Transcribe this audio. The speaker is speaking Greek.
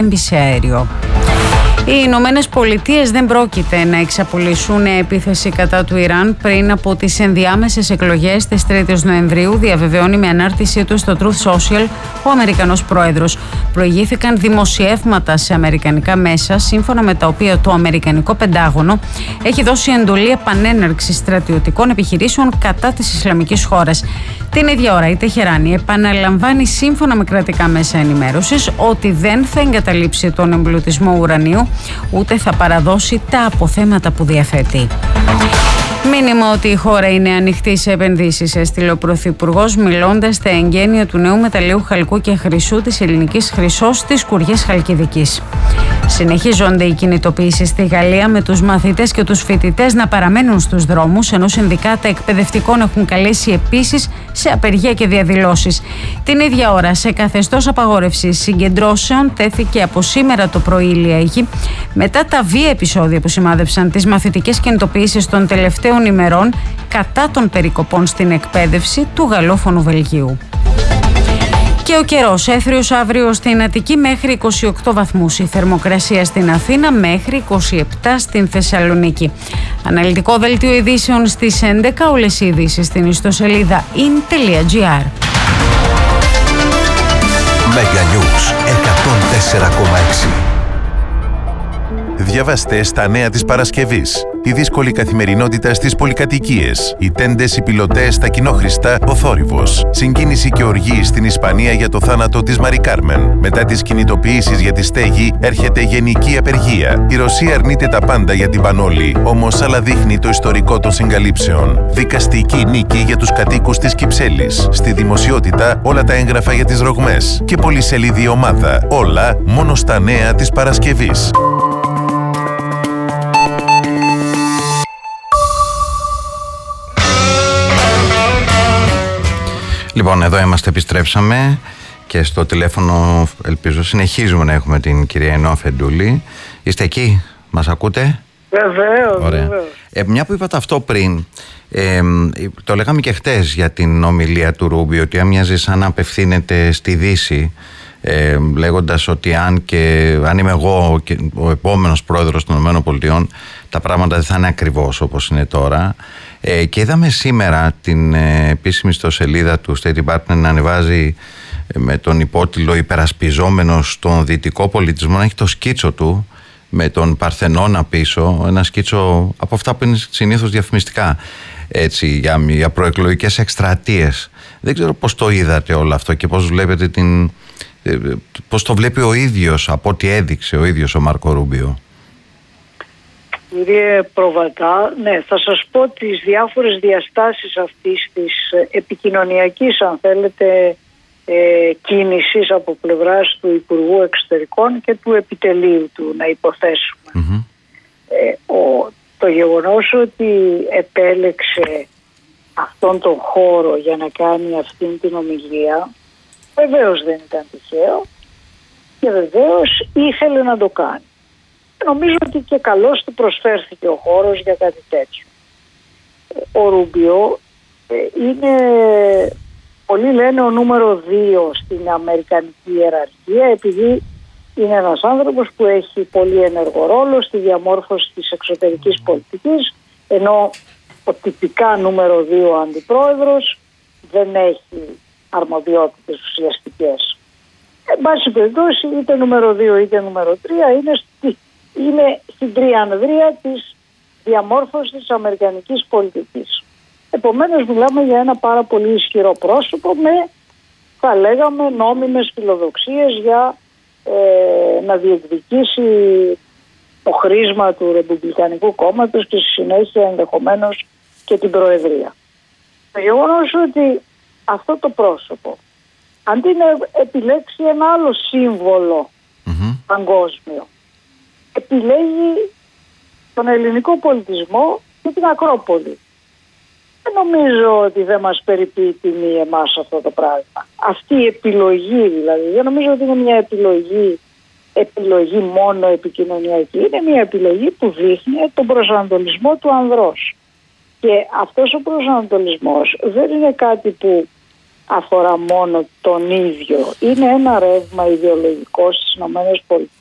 σε αέριο. Οι Ηνωμένες Πολιτείες δεν πρόκειται να εξαπολύσουν επίθεση κατά του Ιράν πριν από τις ενδιάμεσες εκλογές της 3ης Νοεμβρίου, διαβεβαιώνει με ανάρτησή του στο Truth Social ο Αμερικανός πρόεδρος. Προηγήθηκαν δημοσιεύματα σε αμερικανικά μέσα, σύμφωνα με τα οποία το Αμερικανικό Πεντάγωνο έχει δώσει εντολή επανέναρξης στρατιωτικών επιχειρήσεων κατά της Ισλαμικής χώρας. Την ίδια ώρα η Τεχεράνη επαναλαμβάνει, σύμφωνα με κρατικά μέσα ενημέρωσης, ότι δεν θα εγκαταλείψει τον εμπλουτισμό ουρανίου, ούτε θα παραδώσει τα αποθέματα που διαθέτει. Μήνυμα ότι η χώρα είναι ανοιχτή σε επενδύσεις, έστειλε ο Πρωθυπουργός, μιλώντας στα εγγένεια του νέου μεταλλείου χαλκού και χρυσού της ελληνικής Χρυσός στις Κουριές Χαλκιδικής. Συνεχίζονται οι κινητοποιήσεις στη Γαλλία, με τους μαθητές και τους φοιτητές να παραμένουν στους δρόμους, ενώ συνδικάτα εκπαιδευτικών έχουν καλέσει επίσης σε απεργία και διαδηλώσεις. Την ίδια ώρα, σε καθεστώς απαγόρευσης συγκεντρώσεων, τέθηκε από σήμερα το πρωί η Λιέγη, μετά τα βία επεισόδια που σημάδεψαν τις μαθητικές κινητοποιήσεις των τελευταίων ημερών κατά των περικοπών στην εκπαίδευση του γαλλόφωνου Βελγίου. Και ο καιρός, έθριος αύριο στην Αττική μέχρι 28 βαθμούς, η θερμοκρασία στην Αθήνα μέχρι 27 στην Θεσσαλονίκη. Αναλυτικό δελτίο ειδήσεων στις 11, όλες οι ειδήσεις στην ιστοσελίδα in.gr. Mega News 104,6. Διαβάστε στα νέα της Παρασκευής. Η δύσκολη καθημερινότητα στις πολυκατοικίες. Οι τέντες, οι πιλωτές, τα κοινόχρηστα, ο θόρυβος. Συγκίνηση και οργή στην Ισπανία για το θάνατο της Μαρι Κάρμεν. Μετά τις κινητοποιήσεις για τη στέγη, έρχεται γενική απεργία. Η Ρωσία αρνείται τα πάντα για την Πανόλη, όμως άλλα δείχνει το ιστορικό των συγκαλύψεων. Δικαστική νίκη για τους κατοίκους της Κυψέλης. Στη δημοσιότητα όλα τα έγγραφα για τις ρογμές. Και πολυσελίδη ομάδα. Όλα μόνο στα νέα της Παρασκευής. Λοιπόν, εδώ είμαστε, επιστρέψαμε και στο τηλέφωνο, ελπίζω, συνεχίζουμε να έχουμε την κυρία Ενώ Φεντούλη. Είστε εκεί, μας ακούτε? Βεβαίως, ωραία. Μια που είπατε αυτό πριν, το λέγαμε και χτες για την ομιλία του Ρούμπι, ότι έμοιαζε σαν να απευθύνεται στη Δύση, λέγοντας ότι αν είμαι εγώ και ο επόμενος πρόεδρος των ΗΠΑ, τα πράγματα δεν θα είναι ακριβώς όπως είναι τώρα. Και είδαμε σήμερα την επίσημη ιστοσελίδα του State Department να ανεβάζει με τον υπότιτλο «Υπερασπιζόμενος στον δυτικό πολιτισμό», να έχει το σκίτσο του με τον Παρθενώνα πίσω, ένα σκίτσο από αυτά που είναι συνήθως διαφημιστικά, έτσι, για προεκλογικές εκστρατείες. Δεν ξέρω πώς το είδατε όλο αυτό και πώς βλέπετε πώς το βλέπει ο ίδιος, από ό,τι έδειξε ο ίδιος ο Μάρκο Ρούμπιο. Κύριε Προβατά, ναι, θα σας πω τις διάφορες διαστάσεις αυτής της επικοινωνιακής, αν θέλετε, κίνησης από πλευράς του Υπουργού Εξωτερικών και του επιτελείου του, να υποθέσουμε. Mm-hmm. Το γεγονός ότι επέλεξε αυτόν τον χώρο για να κάνει αυτήν την ομιλία, βεβαίως δεν ήταν τυχαίο και βεβαίως ήθελε να το κάνει. Νομίζω ότι και καλώς του προσφέρθηκε ο χώρος για κάτι τέτοιο. Ο Ρούμπιο είναι, πολλοί λένε, ο νούμερο 2 στην αμερικανική ιεραρχία, επειδή είναι ένας άνθρωπος που έχει πολύ ενεργό ρόλο στη διαμόρφωση της εξωτερικής πολιτικής, ενώ ο τυπικά νούμερο 2 αντιπρόεδρος δεν έχει αρμοδιότητες ουσιαστικές. Εν πάση περιπτώσει, είτε νούμερο 2 είτε νούμερο 3 είναι στην τριανδρία της διαμόρφωσης της αμερικανικής πολιτικής. Επομένως μιλάμε για ένα πάρα πολύ ισχυρό πρόσωπο με, θα λέγαμε, νόμιμες φιλοδοξίες για να διεκδικήσει το χρήσμα του Ρεπουμπλικανικού κόμματος και στη συνέχεια ενδεχομένως και την Προεδρία. Το γεγονός ότι αυτό το πρόσωπο, αντί να επιλέξει ένα άλλο σύμβολο παγκόσμιο, επιλέγει τον ελληνικό πολιτισμό και την Ακρόπολη. Δεν νομίζω ότι δεν μας περιποιεί τιμή εμάς αυτό το πράγμα. Αυτή η επιλογή δηλαδή, δεν νομίζω ότι είναι μια επιλογή μόνο επικοινωνιακή. Είναι μια επιλογή που δείχνει τον προσανατολισμό του ανδρός. Και αυτός ο προσανατολισμός δεν είναι κάτι που αφορά μόνο τον ίδιο. Είναι ένα ρεύμα ιδεολογικό στις ΗΠΑ